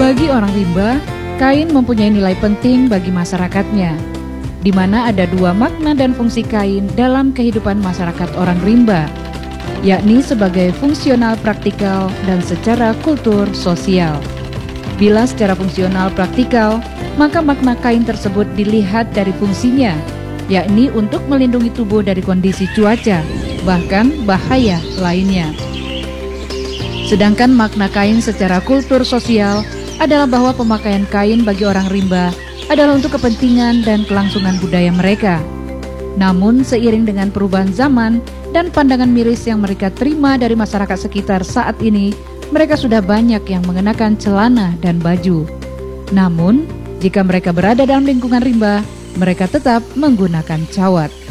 Bagi orang rimba, kain mempunyai nilai penting bagi masyarakatnya, di mana ada dua makna dan fungsi kain dalam kehidupan masyarakat orang rimba, yakni sebagai fungsional praktikal dan secara kultur sosial. Bila secara fungsional praktikal, maka makna kain tersebut dilihat dari fungsinya, yakni untuk melindungi tubuh dari kondisi cuaca, bahkan bahaya lainnya. Sedangkan makna kain secara kultur sosial adalah bahwa pemakaian kain bagi orang rimba adalah untuk kepentingan dan kelangsungan budaya mereka. Namun seiring dengan perubahan zaman dan pandangan miris yang mereka terima dari masyarakat sekitar saat ini, mereka sudah banyak yang mengenakan celana dan baju. Namun, jika mereka berada dalam lingkungan rimba, mereka tetap menggunakan cawat.